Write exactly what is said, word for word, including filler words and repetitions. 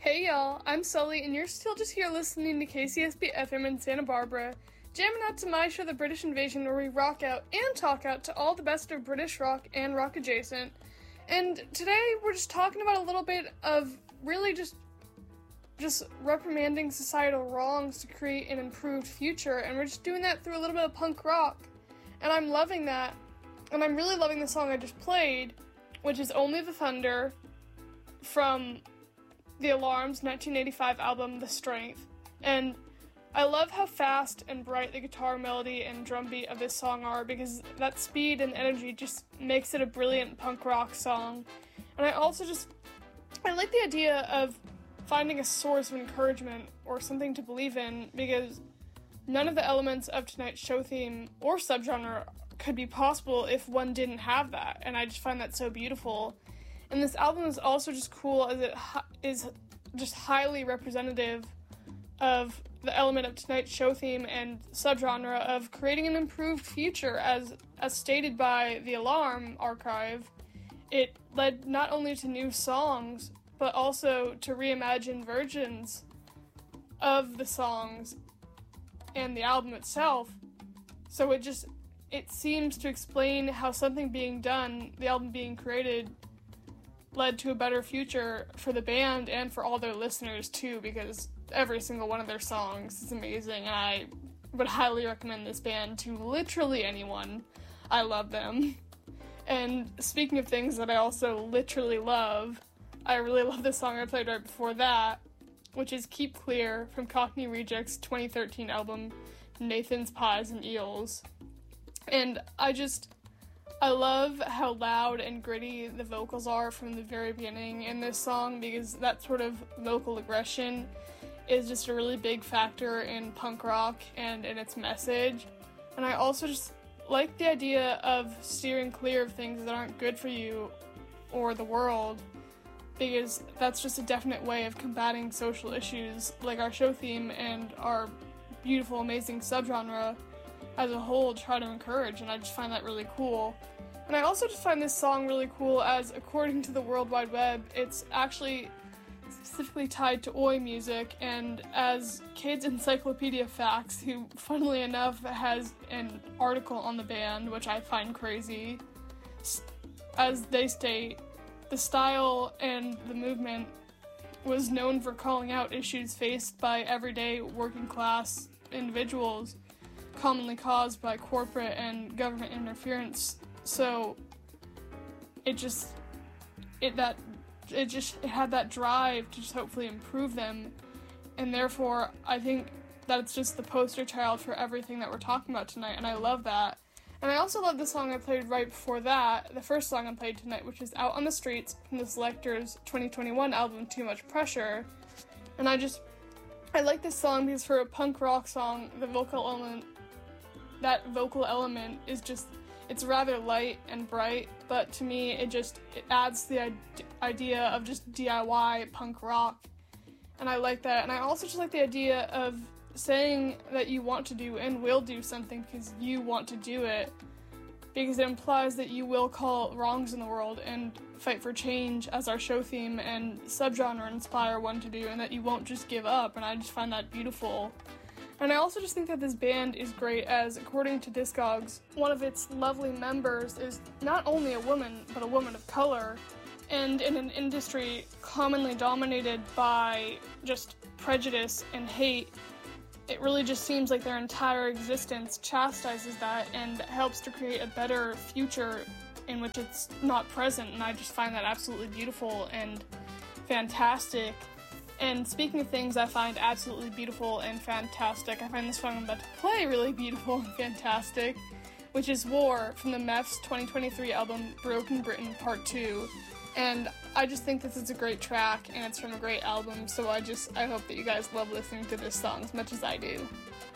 Hey y'all, I'm Sully, and you're still just here listening to K C S B F M in Santa Barbara, jamming out to my show, The British Invasion, where we rock out and talk out to all the best of British rock and rock adjacent. And today we're just talking about a little bit of really just just reprimanding societal wrongs to create an improved future, and we're just doing that through a little bit of punk rock. And I'm loving that, and I'm really loving the song I just played, which is Only the Thunder from The Alarm's nineteen eighty-five album, The Strength. And I love how fast and bright the guitar melody and drum beat of this song are, because that speed and energy just makes it a brilliant punk rock song. And I also just, I like the idea of finding a source of encouragement or something to believe in, because none of the elements of tonight's show theme or subgenre could be possible if one didn't have that, and I just find that so beautiful. And this album is also just cool as it hi- is just highly representative of the element of tonight's show theme and subgenre of creating an improved future. As as stated by The Alarm archive, it led not only to new songs, but also to reimagined versions of the songs and the album itself. So it just, it seems to explain how something being done, the album being created, led to a better future for the band and for all their listeners too, because every single one of their songs is amazing, and I would highly recommend this band to literally anyone. I love them. And speaking of things that I also literally love, I really love the song I played right before that, which is Keep Clear from Cockney Rejects' twenty thirteen album, Nathan's Pies and Eels. And I just, I love how loud and gritty the vocals are from the very beginning in this song, because that sort of vocal aggression is just a really big factor in punk rock and in its message. And I also just like the idea of steering clear of things that aren't good for you or the world, because that's just a definite way of combating social issues like our show theme and our beautiful, amazing subgenre as a whole try to encourage, and I just find that really cool. And I also just find this song really cool as, according to the World Wide Web, it's actually specifically tied to Oi music, and as Kids Encyclopedia Facts, who funnily enough has an article on the band, which I find crazy, as they state, the style and the movement was known for calling out issues faced by everyday working class individuals, commonly caused by corporate and government interference. So it just it that it just it had that drive to just hopefully improve them, and therefore I think that it's just the poster child for everything that we're talking about tonight, and I love that. And I also love the song I played right before that, the first song I played tonight, which is Out on the Streets from the Selectors' twenty twenty-one album, Too Much Pressure. And I just, I like this song because for a punk rock song, the vocal element, that vocal element is just, it's rather light and bright, but to me, it just, it adds the I- idea of just D I Y punk rock. And I like that. And I also just like the idea of saying that you want to do and will do something because you want to do it, because it implies that you will call wrongs in the world and fight for change, as our show theme and subgenre inspire one to do, and that you won't just give up, and I just find that beautiful. And I also just think that this band is great, as according to Discogs, one of its lovely members is not only a woman, but a woman of color, and in an industry commonly dominated by just prejudice and hate, it really just seems like their entire existence chastises that and helps to create a better future in which it's not present, and I just find that absolutely beautiful and fantastic. And speaking of things I find absolutely beautiful and fantastic, I find this song I'm about to play really beautiful and fantastic, which is War from the M E F's twenty twenty-three album Broken Britain Part two. And I just think this is a great track, and it's from a great album, so I just, I hope that you guys love listening to this song as much as I do.